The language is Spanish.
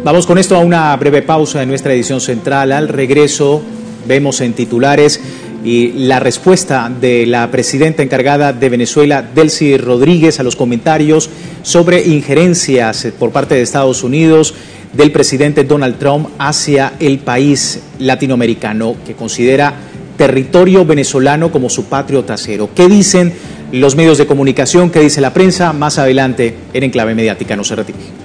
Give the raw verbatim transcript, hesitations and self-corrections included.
Vamos con esto a una breve pausa en nuestra edición central. Al regreso vemos en titulares y la respuesta de la presidenta encargada de Venezuela, Delcy Rodríguez, a los comentarios sobre injerencias por parte de Estados Unidos del presidente Donald Trump hacia el país latinoamericano que considera territorio venezolano como su patrio trasero. ¿Qué dicen los medios de comunicación? ¿Qué dice la prensa? Más adelante en Enclave Mediática. No se retire.